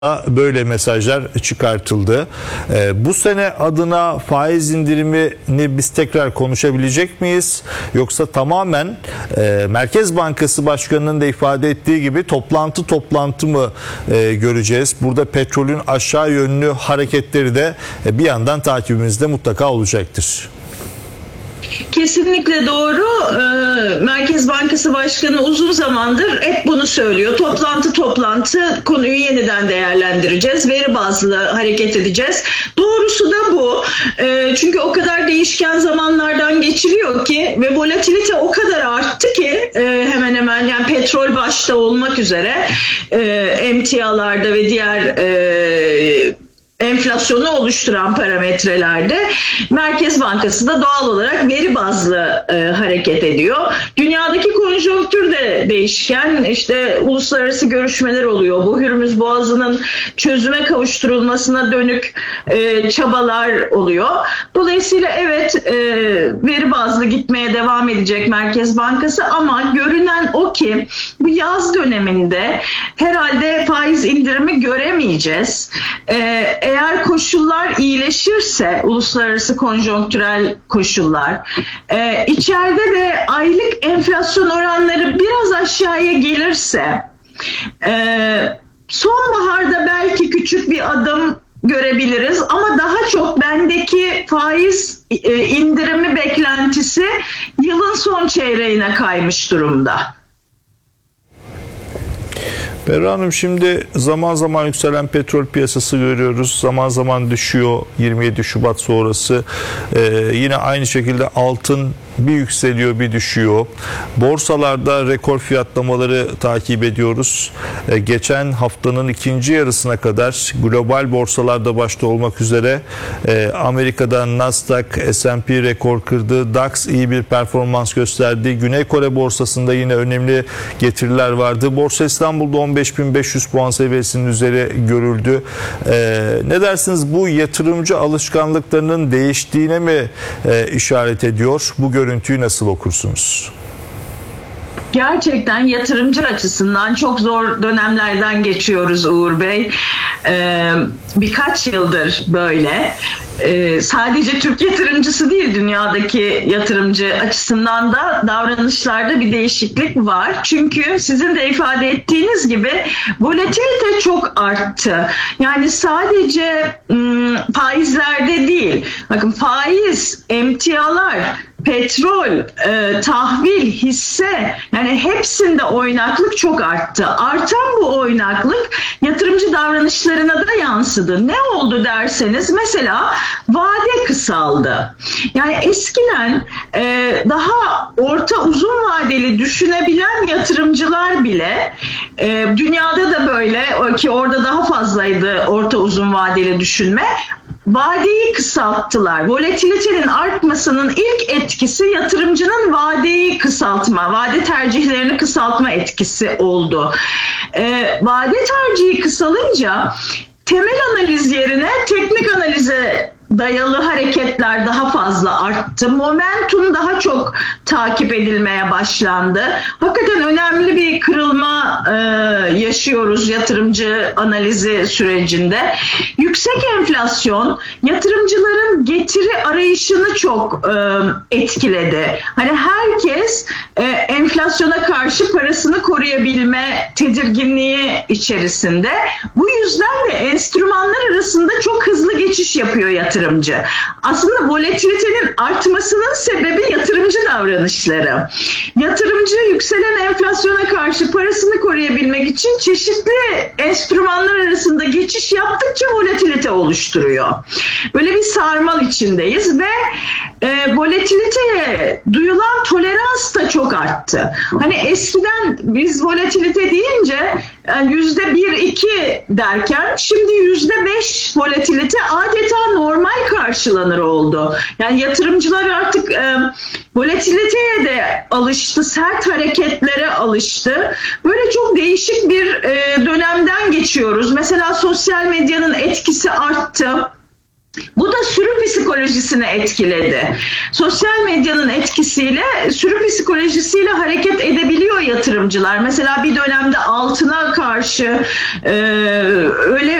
böyle mesajlar çıkartıldı. Bu sene adına faiz indirimini biz tekrar konuşabilecek miyiz? Yoksa tamamen Merkez Bankası Başkanı'nın da ifade ettiği gibi toplantı mı göreceğiz? Burada petrolün aşağı yönlü hareketleri de bir yandan takibimizde mutlaka olacaktır. Kesinlikle doğru. Merkez Bankası Başkanı uzun zamandır hep bunu söylüyor. Toplantı konuyu yeniden değerlendireceğiz. Veri bazlı hareket edeceğiz. Doğrusu da bu. Çünkü o kadar değişken zamanlardan geçiriyor ki ve volatilite o kadar arttı ki hemen hemen yani petrol başta olmak üzere emtialarda ve diğer enflasyonu oluşturan parametrelerde Merkez Bankası da doğal olarak veri bazlı hareket ediyor. Dünyadaki konjonktür de değişken. İşte uluslararası görüşmeler oluyor. Bu Hürmüz Boğazı'nın çözüme kavuşturulmasına dönük çabalar oluyor. Dolayısıyla evet veri bazlı gitmeye devam edecek Merkez Bankası ama görünen o ki bu yaz döneminde herhalde faiz indirimi göremeyeceğiz. Eğer koşullar iyileşirse, uluslararası konjonktürel koşullar, içeride de aylık enflasyon oranları biraz aşağıya gelirse, sonbaharda belki küçük bir adım görebiliriz ama daha çok bendeki faiz indirimi beklentisi yılın son çeyreğine kaymış durumda. Berra Hanım, şimdi zaman zaman yükselen petrol piyasası görüyoruz. Zaman zaman düşüyor 27 Şubat sonrası. Yine aynı şekilde altın bir yükseliyor bir düşüyor. Borsalarda rekor fiyatlamaları takip ediyoruz. Geçen haftanın ikinci yarısına kadar global borsalarda başta olmak üzere Amerika'da Nasdaq, S&P rekor kırdı. DAX iyi bir performans gösterdi. Güney Kore borsasında yine önemli getiriler vardı. Borsa İstanbul'da 15.500 puan seviyesinin üzeri görüldü. Ne dersiniz, bu yatırımcı alışkanlıklarının değiştiğine mi işaret ediyor? Bu görüntüyü nasıl okursunuz? Gerçekten yatırımcı açısından çok zor dönemlerden geçiyoruz Uğur Bey. Birkaç yıldır böyle. Sadece Türk yatırımcısı değil, dünyadaki yatırımcı açısından da davranışlarda bir değişiklik var. Çünkü sizin de ifade ettiğiniz gibi volatilite çok arttı. Yani sadece faizlerde değil. Bakın faiz, emtialar, petrol, tahvil, hisse, yani hepsinde oynaklık çok arttı. Artan bu oynaklık yatırımcı davranışlarına da yansıdı. Ne oldu derseniz, mesela vade kısaldı. Yani eskiden daha orta uzun vadeli düşünebilen yatırımcılar bile dünyada da böyle ki orada daha fazlaydı orta uzun vadeli düşünme, vadeyi kısalttılar. Volatilitenin artmasının ilk etkisi yatırımcının vadeyi kısaltma, vade tercihlerini kısaltma etkisi oldu. Vade tercihi kısalınca temel analiz yerine teknik analize dayalı hareketler daha fazla arttı. Momentum daha çok takip edilmeye başlandı. Hakikaten önemli bir kırılma yaşıyoruz yatırımcı analizi sürecinde. Yüksek enflasyon yatırımcıların getiri arayışını çok etkiledi. Hani herkes enflasyona karşı parasını koruyabilme tedirginliği içerisinde. Bu yüzden de enstrümanlar arasında çok hızlı geçiş yapıyor yatırımcı. Aslında volatilitenin artmasının sebebi yatırımcı davranışları. Yatırımcı yükselen enflasyona karşı parasını koruyabilmek için çeşitli enstrümanlar arasında geçiş yaptıkça volatilite oluşturuyor. Böyle bir sarmal içindeyiz ve volatiliteye duyulan tolerans da çok arttı. Hani eskiden biz volatilite deyince %1-2 derken şimdi %5 volatilite adeta normal karşılanır oldu. Yani yatırımcılar artık volatiliteye de alıştı, sert hareketlere alıştı. Böyle çok değişik bir dönemden geçiyoruz. Mesela sosyal medyanın etkisi arttı. Bu da sürü psikolojisini etkiledi. Sosyal medyanın etkisiyle sürü psikolojisiyle hareket edebiliyor yatırımcılar. Mesela bir dönemde altına karşı öyle